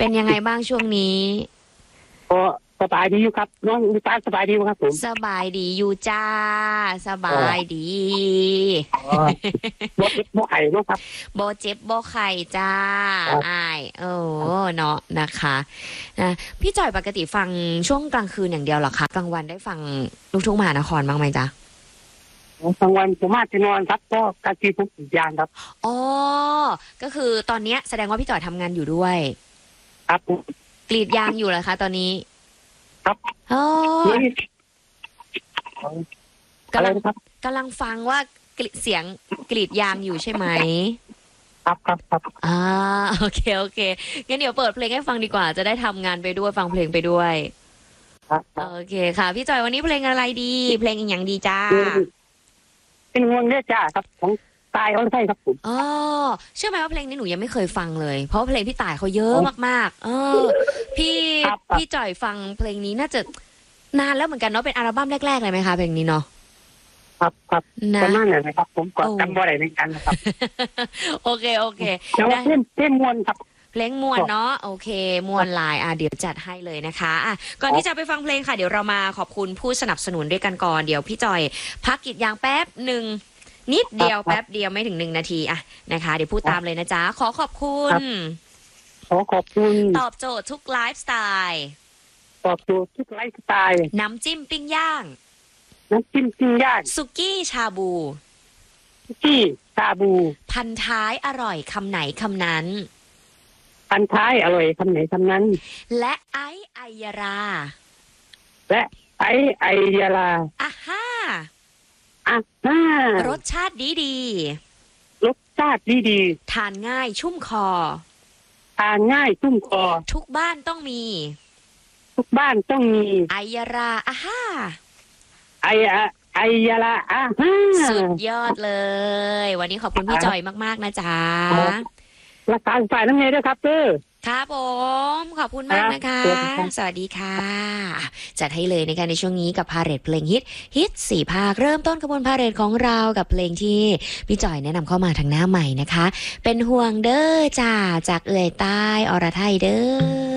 เป็นยังไงบ้างช่วงนี้ก็สบายดีอยู่ครับน้องลูกตาสบายดีไหมครับผมสบายดีอยู่จ้าสบาอ๋อยดีรถรถไห่เนาะครับโบเจ็บโบไข่จ้าครับอ้ายเนาะนะคะนะพี่จอยปกติฟังช่วงกลางคืนอย่างเดียวเหรอคะกลางวันได้ฟังลูกทุ่งมหานครบ้างไหมจ๊ะกลางวันผมมาจะนอนครับก็การที่ผมอีกอย่างครับอ๋อก็คือตอนเนี้ยแสดงว่าพี่จอยทำงานอยู่ด้วยครับผมกรีดยางอยู่เหรอคะตอนนี้ครับอ๋อนี่อะกำลังไรนะครับกำลังฟังว่ากรีดเสียงกรีดยางอยู่ใช่ไหมครับอ่าโอเคโอเคงั้นเดี๋ยวเปิดเพลงให้ฟังดีกว่าจะได้ทำงานไปด้วยฟังเพลงไปด้วยครับโอเคค่ะพี่จอยวันนี้เพลงอะไรดีเพลงอีกอย่างดีจ้าเป็นห่วงเนี่ยจ้าครับของตายเขาใช่ครับผมอ๋อเชื่อไหมว่าเพลงนี้หนูยังไม่เคยฟังเลยเพราะว่าเพลงพี่ต่ายเขาเยอะมากๆพี่ครับพี่จอยฟังเพลงนี้น่าจะนานแล้วเหมือนกันเนาะเป็นอัลบั้มแรกๆเลยไหมคะเพลงนี้เนาะครับนะประมาณนั้นนะครับผมก็จำบ่ได้เหมือนกันนะครับโอเคโอเคแต่ว่าเต้นมวนครับเพลงมวนเนาะโอเคมวนลายเดี๋ยวจัดให้เลยนะคะก่อนที่จะไปฟังเพลงค่ะเดี๋ยวเรามาขอบคุณผู้สนับสนุนด้วยกันก่อนเดี๋ยวพี่จอยพักกรีดยางแป๊บหนึ่งนิดเดียวแป๊บเดียวไม่ถึง1 นาทีนะคะเดี๋ยวพูดตามเลยนะจ๊ะขอขอบคุณขอบคุณตอบโจทย์ทุกไลฟ์สไตล์ตอบโจทย์ทุกไลฟ์สไตล์น้ำจิ้มปิ้งย่างน้ำจิ้มปิ้งย่างสุกี้ชาบูที่ชาบูพันท้ายอร่อยคำไหนคำนั้นพันท้ายอร่อยคำไหนคำนั้นและไอายาราและไอยาลาอ่ะฮ่าอ่ะฮ่ารสชาติดีรสชาติดีทานง่ายชุ่มคอทานง่ายชุ่มคอทุกบ้านต้องมีทุกบ้านต้องมีไอยาราอ่ะฮ่าไอยาลาอ่ะฮ่าสุดยอดเลยวันนี้ขอบคุณพี่จอยมากๆนะจ๊ะรักษาฝ่ายน้ำเนยด้วยครับครับผมขอบคุณมากนะคะสวัสดีค่ะจัดให้เลยนะคะในช่วงนี้กับพาเหรดเพลงฮิต4 ภาคเริ่มต้นขบวนพาเหรดของเรากับเพลงที่พี่จอยแนะนำเข้ามาทางหน้าใหม่นะคะเป็นห่วงเด้อจ้าจากเอ่ยใต้อรไทยเด้อ